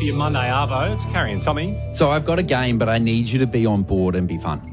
your Monday Arvo. It's Carrie and Tommy. So I've got a game, but I need you to be on board and be fun.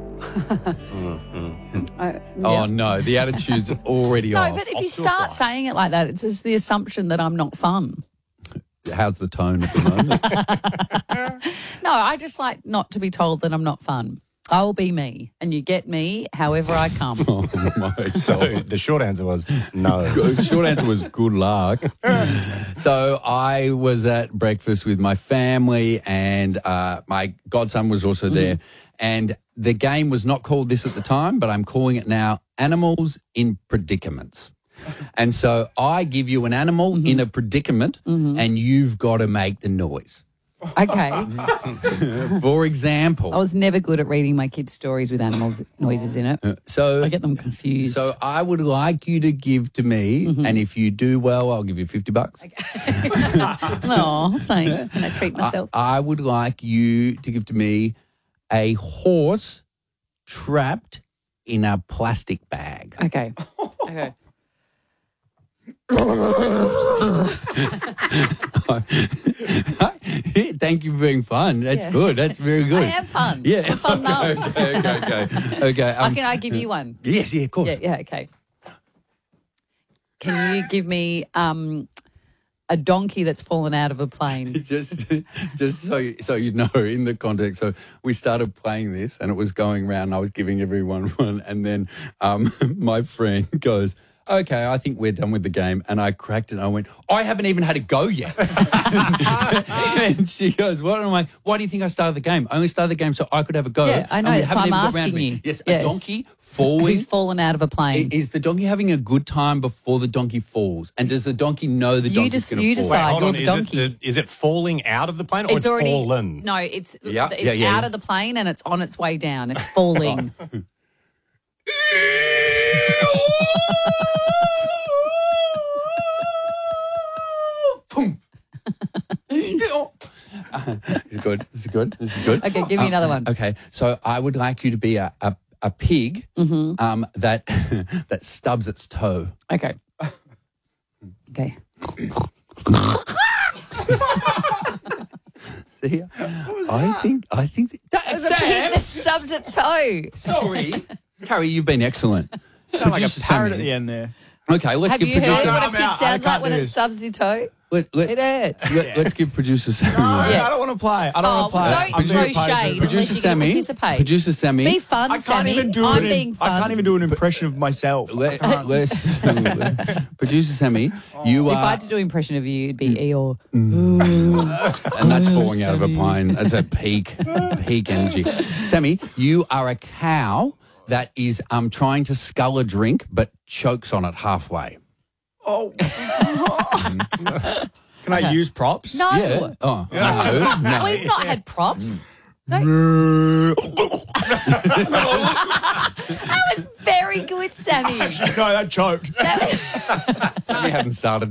Oh, no, the attitude's already off. No, but if you start saying it like that, it's just the assumption that I'm not fun. How's the tone at the moment? No, I just like not to be told that I'm not fun. I'll be me, and you get me however I come. Oh, my So God. the short answer was no. Short answer was good luck. So I was at breakfast with my family, and my godson was also there. And the game was not called this at the time, but I'm calling it now Animals in Predicaments. And so I give you an animal in a predicament, and you've got to make the noise. Okay. For example. I was never good at reading my kids' stories with animals noises in it. So I get them confused. So I would like you to give to me, and if you do well, I'll give you $50. Oh, thanks. Can I treat myself? I would like you to give to me a horse trapped in a plastic bag. Okay. Okay. Thank you for being fun. That's good. That's very good. I am fun. Yeah. I'm a fun mum. Okay. Can I give you one? Yes, of course. Yeah, okay. Can you give me a donkey that's fallen out of a plane? Just so you know, in the context. So we started playing this, and it was going around. And I was giving everyone one, and then my friend goes, "Okay, I think we're done with the game." And I cracked it. And I went, "I haven't even had a go yet." And she goes, "What?" And I'm like, "Why do you think I started the game? I only started the game so I could have a go." Yeah, I know. And we That's why haven't I'm even got round asking to it. you. Yes, Yes. a donkey falling. Who's fallen out of a plane? Is the donkey having a good time before the donkey falls? And does the donkey know the donkey's going to fall? you decide. Hold You're on. the donkey. Is it falling out of the plane or it's already fallen? No, it's Yeah, it's yeah. out of the plane and it's on its way down. It's falling. This is good. This is good. This is good. Okay, give me another one. Okay, so I would like you to be a pig that that stubs its toe. Okay. Okay. See, I think There's a pig that stubs its toe. Sorry, Carrie, you've been excellent. Sound like a Producer parrot Sammy. at the end there. Okay, let's Have give you heard producer. what a I'm pig out. I sounds like can't when do it this. stubs your toe? Let, It hurts. us give producer Sammy. Yeah. I don't want to play. I don't want to play. don't I'm throw being paid. shade unless Producer you can Sammy. participate. Producer Sammy. Be fun, I can't Sammy. even do I'm it. being fun. I can't even do an impression of myself. Producer Sammy, you If are. I had to do an impression of you, it'd be Eeyore. And that's falling out of a plane. That's a peak energy. Sammy, you are a cow that is trying to scull a drink but chokes on it halfway. Oh. Can I use props? No. Yeah. Oh, no. We've not had props. That was very good, Sammy. No, that choked. That was- Sammy hadn't started